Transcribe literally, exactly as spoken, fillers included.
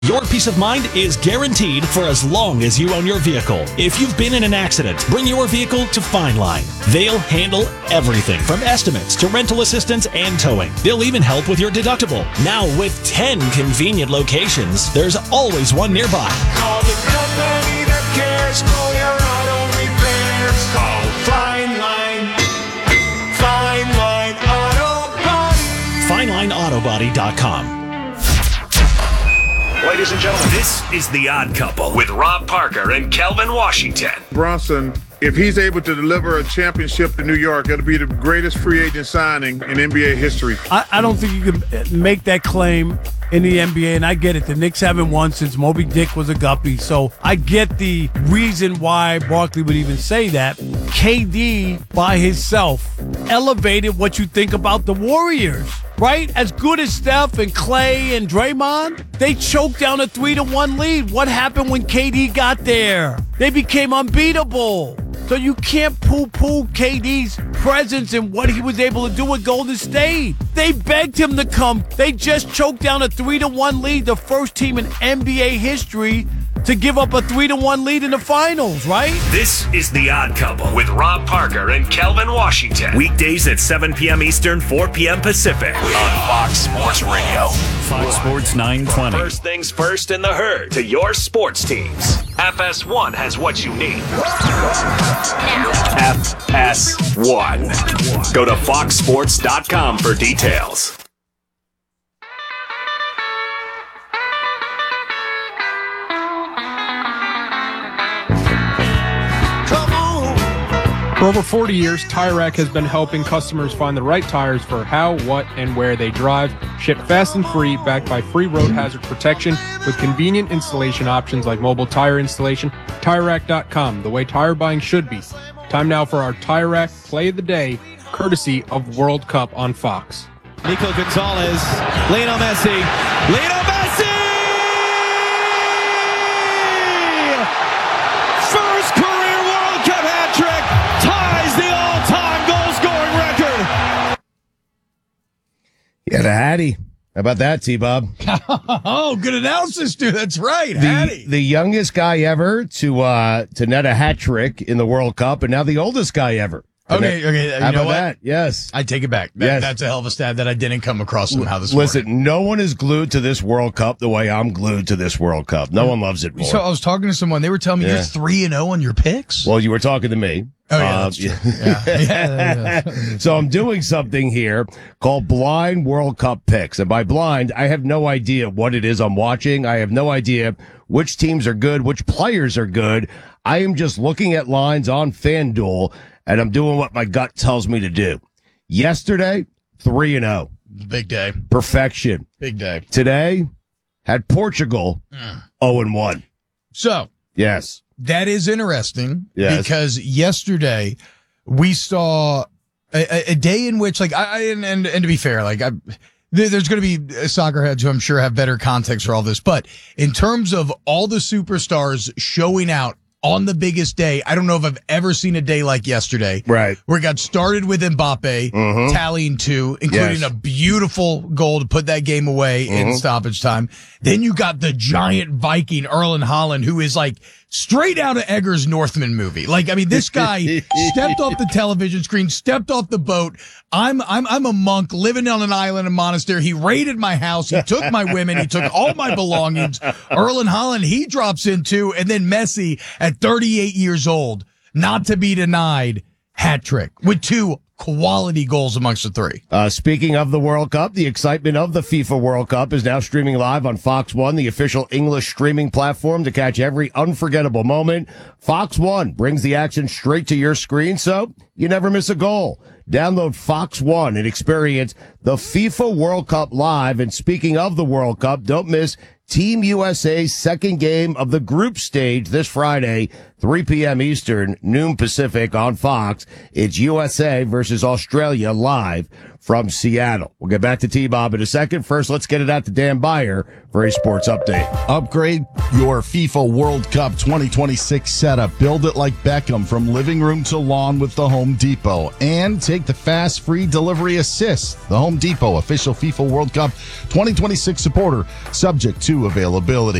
Your peace of mind is guaranteed for as long as you own your vehicle. If you've been in an accident, bring your vehicle to Fine Line. They'll handle everything from estimates to rental assistance and towing. They'll even help with your deductible. Now with ten convenient locations, there's always one nearby. Call the company that cares for your auto repairs. Call Fine Line. Fine Line Auto Body. fine line auto body dot com. Ladies and gentlemen, this is The Odd Couple with Rob Parker and Kelvin Washington. Bronson, if he's able to deliver a championship to New York, it'll be the greatest free agent signing in N B A history. I, I don't think you can make that claim in the N B A, and I get it. The Knicks haven't won since Moby Dick was a guppy, so I get the reason why Barkley would even say that. K D, by himself, elevated what you think about the Warriors. Right? As good as Steph and Clay and Draymond, they choked down a three to one lead. What happened when K D got there? They became unbeatable. So you can't poo-poo K D's presence and what he was able to do with Golden State. They begged him to come. They just choked down a three to one lead, the first team in N B A history to give up a three to one lead in the finals, right? This is The Odd Couple with Rob Parker and Kelvin Washington. Weekdays at seven p.m. Eastern, four p.m. Pacific on Fox Sports Radio. Fox Sports nine twenty. First things first in the herd to your sports teams. F S one has what you need. F S one. Go to fox sports dot com for details. For over forty years, Tire Rack has been helping customers find the right tires for how, what, and where they drive. Shipped fast and free, backed by free road hazard protection with convenient installation options like mobile tire installation. Tire Rack dot com, the way tire buying should be. Time now for our Tire Rack Play of the Day, courtesy of World Cup on Fox. Nico Gonzalez, Lionel Messi, Lionel Messi! First career World Cup hat trick, ties the all-time goal scoring record. Yeah, the Hattie. How about that, T-Bob? Oh, good analysis, dude. That's right, Hattie. The, the youngest guy ever to uh, to net a hat trick in the World Cup, and now the oldest guy ever. Okay, okay. You How know about what? that? Yes. I take it back. That, Yes. That's a hell of a stat that I didn't come across somehow this Listen, morning. no one is glued to this World Cup the way I'm glued to this World Cup. No one loves it more. So I was talking to someone. They were telling me Yeah. you're three and zero on your picks. Well, you were talking to me. Oh, yeah, Uh, that's true. Yeah. Yeah, yeah, yeah. So I'm doing something here called Blind World Cup Picks. And by blind, I have no idea what it is I'm watching. I have no idea which teams are good, which players are good. I am just looking at lines on FanDuel, and I'm doing what my gut tells me to do. Yesterday, three and oh. Big day. Perfection. Big day. Today, had Portugal oh and one. So Yes. that is interesting Yes. because yesterday we saw a, a day in which, like, I, I and, and and to be fair, like, I, there, there's going to be soccer heads who I'm sure have better context for all this, but in terms of all the superstars showing out on the biggest day, I don't know if I've ever seen a day like yesterday. Right. Where it got started with Mbappe Mhm. tallying two, including Yes. a beautiful goal to put that game away in Mhm. stoppage time. Then you got the giant Viking, Erling Haaland, who is like straight out of Eggers' Northman movie. Like, I mean, this guy stepped off the television screen, stepped off the boat. I'm, I'm, I'm a monk living on an island, a monastery. He raided my house. He took my women. He took all my belongings. Erling Haaland, he drops in too. And then Messi at thirty-eight years old, not to be denied, hat trick with two quality goals amongst the three. Uh, speaking of the World Cup, the excitement of the FIFA World Cup is now streaming live on Fox One, the official English streaming platform to catch every unforgettable moment. Fox One brings the action straight to your screen, so you never miss a goal. Download Fox One and experience the FIFA World Cup live. And speaking of the World Cup, don't miss Team U S A's second game of the group stage this Friday, three p.m. Eastern, noon Pacific on Fox. It's U S A versus Australia live from Seattle. We'll get back to T-Bob in a second. First, let's get it out to Dan Beyer for a sports update. Upgrade your FIFA World Cup twenty twenty-six setup. Build it like Beckham from living room to lawn with the Home Depot. And take the fast free delivery assist. The Home Depot official FIFA World Cup twenty twenty-six supporter, subject to availability.